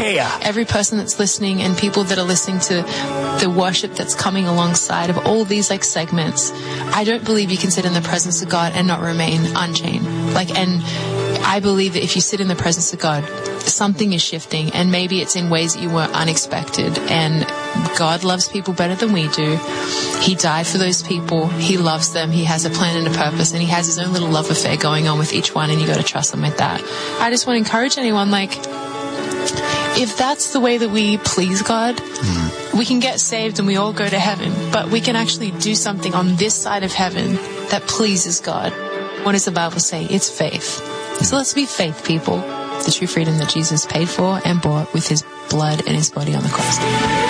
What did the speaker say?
every person that's listening and people that are listening to the worship that's coming alongside of all these like segments, I don't believe you can sit in the presence of God and not remain unchained. And I believe that if you sit in the presence of God, something is shifting, and maybe it's in ways that you weren't unexpected. And God loves people better than we do. He died for those people. He loves them. He has a plan and a purpose, and he has his own little love affair going on with each one, and you got to trust him with that. I just want to encourage anyone, if that's the way that we please God, we can get saved and we all go to heaven, but we can actually do something on this side of heaven that pleases God. What does the Bible say? It's faith. So let's be faith people. The true freedom that Jesus paid for and bought with his blood and his body on the cross.